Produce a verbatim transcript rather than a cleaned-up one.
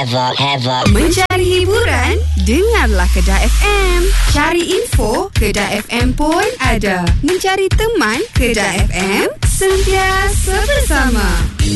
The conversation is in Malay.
Havoc, Havoc. Mencari hiburan? Dengarlah Kedah F M. Cari info? Kedah F M pun ada. Mencari teman? Kedah F M sentiasa bersama.